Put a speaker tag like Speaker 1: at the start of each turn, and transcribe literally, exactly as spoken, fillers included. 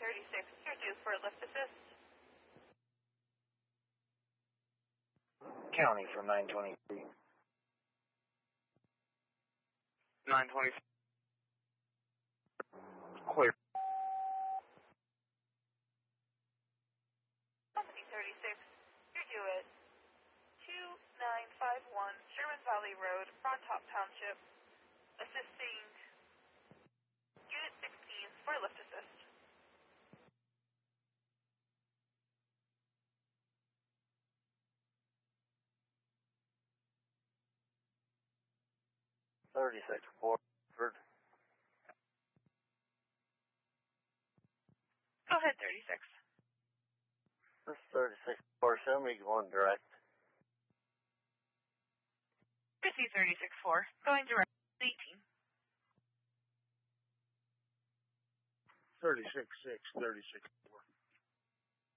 Speaker 1: thirty-six, you're due for a lift assist.
Speaker 2: County for nine twenty-three.
Speaker 3: nine twenty.
Speaker 2: Clear.
Speaker 1: Company thirty-six, you're due at two nine five one Sherman Valley Road, Frontop Township, assisting Unit sixteen for a lift assist.
Speaker 2: thirty-six, Ford.
Speaker 1: Go ahead, thirty-six.
Speaker 2: This is thirty-six, four, show me going direct.
Speaker 1: Receive thirty-six four, going direct to eighteen.
Speaker 2: thirty-six, six, thirty-six,